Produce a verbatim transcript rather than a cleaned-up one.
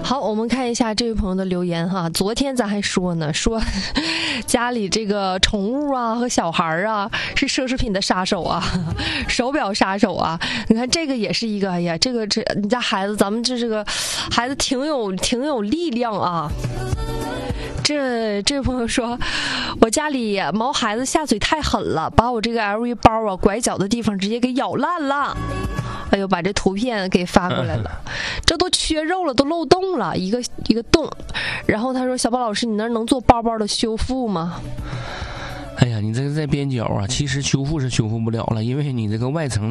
好，我们看一下这位朋友的留言哈。昨天咱还说呢，说家里这个宠物啊和小孩啊是奢侈品的杀手啊，手表杀手啊。你看这个也是一个，哎呀，这个这你家孩子，咱们这这个孩子挺有挺有力量啊。这这位朋友说，我家里毛孩子下嘴太狠了，把我这个 L V 包啊拐角的地方直接给咬烂了。哎呦，把这图片给发过来了，这都缺肉了，都漏洞了，一个一个洞。然后他说：“小宝老师，你那儿能做包包的修复吗？” 哎呀，你这个在边角啊，其实修复是修复不了了，因为你这个外层